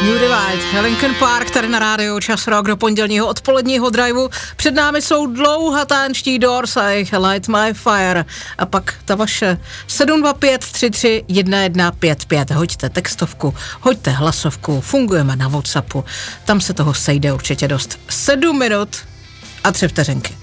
New Divide, Linkin Park tady na rádiu Čas rock do pondělního odpoledního driveu. Před námi jsou dlouhatánští Doors a jejich Light My Fire. A pak ta vaše 725 33 1155. Hoďte textovku, hoďte hlasovku, fungujeme na WhatsAppu. Tam se toho sejde určitě dost. 7 minut a 3 vteřinky.